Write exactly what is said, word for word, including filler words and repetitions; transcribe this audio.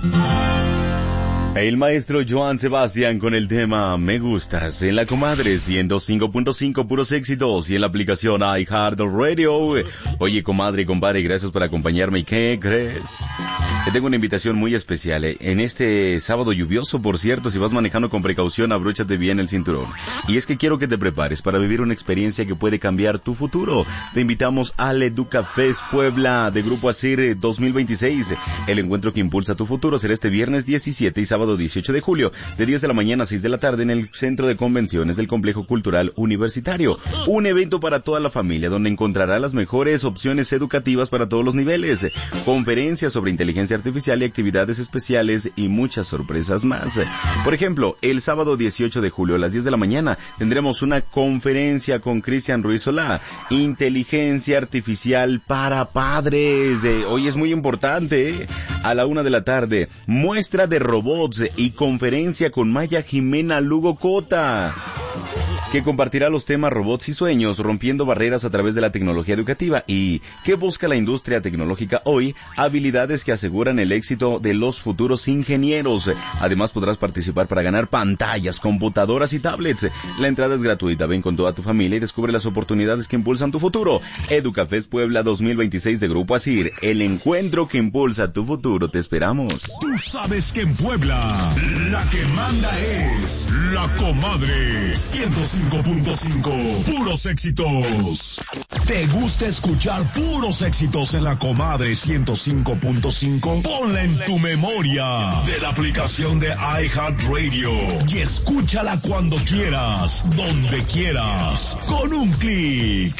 El maestro Joan Sebastián con el tema Me Gustas en la Comadre ciento cinco punto cinco puros éxitos y en la aplicación iHeartRadio. Oye, comadre y compadre, gracias por acompañarme. ¿Y qué crees? Te tengo una invitación muy especial, ¿eh? En este sábado lluvioso, por cierto, si vas manejando con precaución, abróchate bien el cinturón. Y es que quiero que te prepares para vivir una experiencia que puede cambiar tu futuro. Te invitamos al EducaFest Puebla de Grupo ASIR dos mil veintiséis. El encuentro que impulsa tu futuro será este viernes diecisiete y sábado dieciocho de julio, de diez de la mañana a seis de la tarde en el Centro de Convenciones del Complejo Cultural Universitario. Un evento para toda la familia donde encontrará las mejores opciones educativas para todos los niveles, conferencias sobre inteligencia artificial y actividades especiales y muchas sorpresas más. Por ejemplo, el sábado dieciocho de julio a las diez de la mañana tendremos una conferencia con Cristian Ruiz Solá, inteligencia artificial para padres. Eh, hoy es muy importante, ¿eh? A la una de la tarde, muestra de robots y conferencia con Maya Jimena Lugo Cota, que compartirá los temas robots y sueños, rompiendo barreras a través de la tecnología educativa. ¿Y qué busca la industria tecnológica hoy? Habilidades que aseguran el éxito de los futuros ingenieros. Además podrás participar para ganar pantallas, computadoras y tablets. La entrada es gratuita. Ven con toda tu familia y descubre las oportunidades que impulsan tu futuro. EducaFest Puebla dos mil veintiséis de Grupo ASIR, el encuentro que impulsa tu futuro. Te esperamos. Tú sabes que en Puebla la que manda es La Comadre ciento cinco punto cinco, puros éxitos. ¿Te gusta escuchar puros éxitos en La Comadre ciento cinco punto cinco? Ponla en tu memoria de la aplicación de iHeartRadio y escúchala cuando quieras, donde quieras, con un clic.